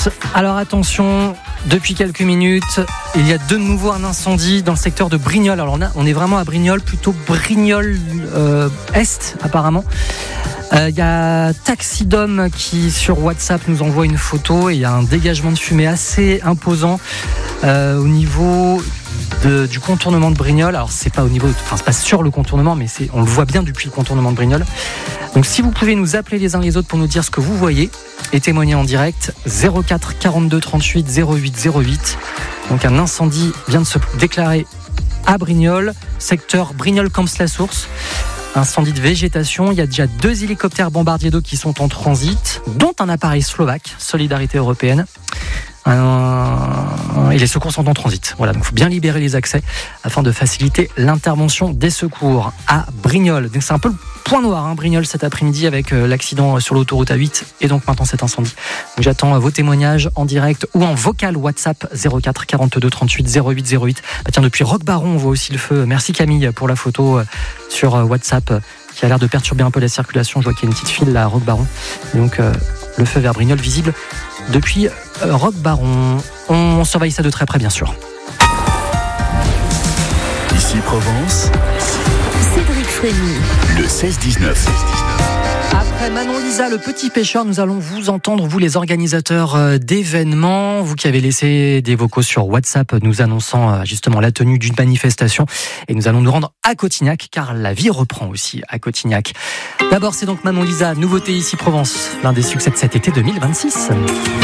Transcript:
Provence. Alors attention, depuis quelques minutes, il y a de nouveau un incendie dans le secteur de Brignoles. Alors on est vraiment à Brignoles, plutôt Brignoles Est apparemment. Il y a Taxidom qui sur WhatsApp nous envoie une photo et il y a un dégagement de fumée assez imposant au niveau du contournement de Brignoles. Alors c'est pas c'est pas sur le contournement, mais on le voit bien depuis le contournement de Brignoles. Donc si vous pouvez nous appeler les uns les autres pour nous dire ce que vous voyez et témoigner en direct, 04 42 38 08 08. Donc un incendie vient de se déclarer à Brignoles, secteur Brignoles-Camps-la-Source. Incendie de végétation, il y a déjà 2 hélicoptères bombardiers d'eau qui sont en transit, dont un appareil slovaque, Solidarité Européenne. Et les secours sont en transit. Voilà, donc il faut bien libérer les accès afin de faciliter l'intervention des secours à Brignoles. Donc c'est un peu le point noir, Brignoles cet après-midi avec l'accident sur l'autoroute A8 et donc maintenant cet incendie. Donc j'attends vos témoignages en direct ou en vocal WhatsApp 04 42 38 08 08. Tiens, depuis Roquebaron, on voit aussi le feu. Merci Camille pour la photo sur WhatsApp qui a l'air de perturber un peu la circulation. Je vois qu'il y a une petite file là à Roquebaron. Donc le feu vers Brignoles visible depuis Roquebaron. On surveille ça de très près, bien sûr. Ici Provence, Cédric Frémy, le 16-19. Après Manon Lisa, le petit pêcheur, nous allons vous entendre, vous les organisateurs d'événements, vous qui avez laissé des vocaux sur WhatsApp nous annonçant justement la tenue d'une manifestation. Et nous allons nous rendre à Cotignac, car la vie reprend aussi à Cotignac. D'abord, c'est donc Manon Lisa, nouveauté ici Provence, l'un des succès de cet été 2026.